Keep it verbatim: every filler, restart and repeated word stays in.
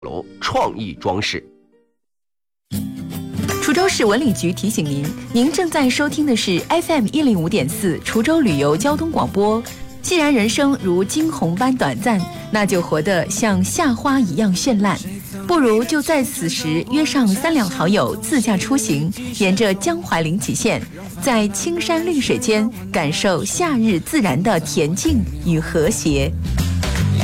楼创意装饰。 滁州市文旅局提醒您，您正在收听的是 F M 一零五点四滁州旅游交通广播。既然人生如惊鸿般短暂，那就活得像夏花一样绚烂，不如就在此时约上三两好友自驾出行，沿着江淮临起线，在青山绿水间感受夏日自然的恬静与和谐。